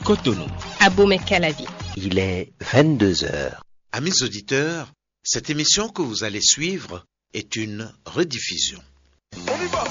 Cotonou. À Boumé-Calavi. Il est 22 heures. Amis auditeurs, cette émission que vous allez suivre est une rediffusion.